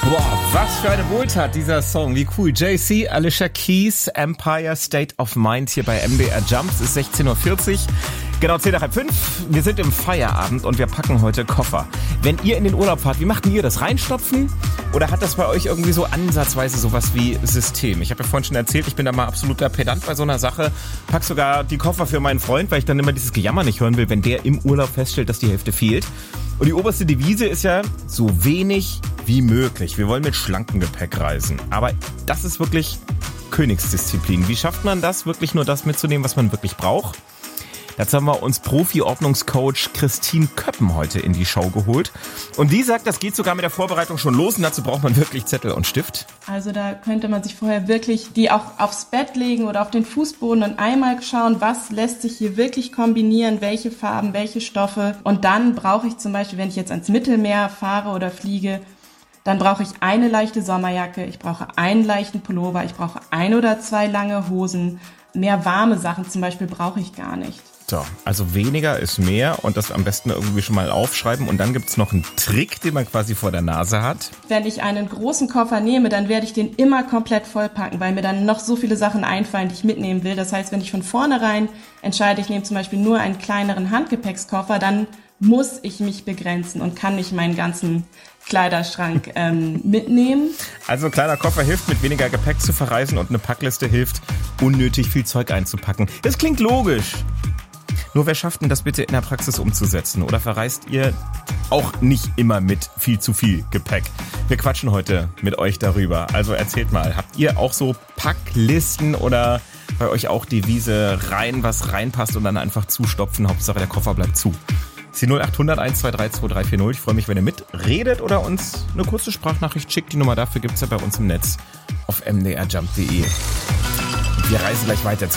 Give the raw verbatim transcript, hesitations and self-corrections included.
Boah, was für eine Wohltat dieser Song. Wie cool. Jay Z, Alicia Keys, Empire State of Mind hier bei M D R Jump. Es ist sechzehn Uhr vierzig. Genau, zehn nach halb fünf. Wir sind im Feierabend und wir packen heute Koffer. Wenn ihr in den Urlaub fahrt, wie macht denn ihr das? Reinstopfen? Oder hat das bei euch irgendwie so ansatzweise sowas wie System? Ich habe ja vorhin schon erzählt, ich bin da mal absoluter Pedant bei so einer Sache. Pack sogar die Koffer für meinen Freund, weil ich dann immer dieses Gejammer nicht hören will, wenn der im Urlaub feststellt, dass die Hälfte fehlt. Und die oberste Devise ist ja, so wenig wie möglich. Wir wollen mit schlankem Gepäck reisen. Aber das ist wirklich Königsdisziplin. Wie schafft man das, wirklich nur das mitzunehmen, was man wirklich braucht? Dazu haben wir uns Profi-Ordnungscoach Christine Köppen heute in die Show geholt. Und die sagt, das geht sogar mit der Vorbereitung schon los und dazu braucht man wirklich Zettel und Stift. Also da könnte man sich vorher wirklich die auch aufs Bett legen oder auf den Fußboden und einmal schauen, was lässt sich hier wirklich kombinieren, welche Farben, welche Stoffe. Und dann brauche ich zum Beispiel, wenn ich jetzt ans Mittelmeer fahre oder fliege, dann brauche ich eine leichte Sommerjacke, ich brauche einen leichten Pullover, ich brauche ein oder zwei lange Hosen. Mehr warme Sachen zum Beispiel brauche ich gar nicht. So, also weniger ist mehr und das am besten irgendwie schon mal aufschreiben. Und dann gibt's noch einen Trick, den man quasi vor der Nase hat. Wenn ich einen großen Koffer nehme, dann werde ich den immer komplett vollpacken, weil mir dann noch so viele Sachen einfallen, die ich mitnehmen will. Das heißt, wenn ich von vornherein entscheide, ich nehme zum Beispiel nur einen kleineren Handgepäckskoffer, dann muss ich mich begrenzen und kann nicht meinen ganzen Kleiderschrank ähm, mitnehmen. Also ein kleiner Koffer hilft, mit weniger Gepäck zu verreisen und eine Packliste hilft, unnötig viel Zeug einzupacken. Das klingt logisch. Nur wer schafft denn das bitte in der Praxis umzusetzen? Oder verreist ihr auch nicht immer mit viel zu viel Gepäck? Wir quatschen heute mit euch darüber. Also erzählt mal, habt ihr auch so Packlisten oder bei euch auch Devise rein, was reinpasst und dann einfach zustopfen? Hauptsache der Koffer bleibt zu. Das ist die null acht hundert eins zwei drei zwei drei vier null. Ich freue mich, wenn ihr mitredet oder uns eine kurze Sprachnachricht schickt. Die Nummer dafür gibt's ja bei uns im Netz auf m d r jump punkt d e. Wir reisen gleich weiter.